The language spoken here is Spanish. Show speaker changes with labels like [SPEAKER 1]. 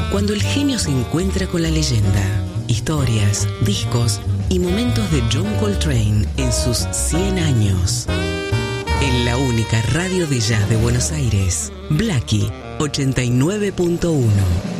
[SPEAKER 1] Cuando el genio se encuentra con la leyenda. Historias, discos y momentos de John Coltrane en sus 100 años. En la única radio de jazz de Buenos Aires, Blackie 89.1.